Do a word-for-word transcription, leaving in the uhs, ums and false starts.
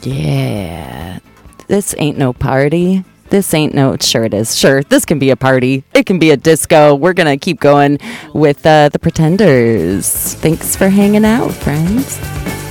Yeah. This ain't no party. This ain't no, sure it is. Sure, this can be a party. It can be a disco. We're going to keep going with uh, the Pretenders. Thanks for hanging out, friends.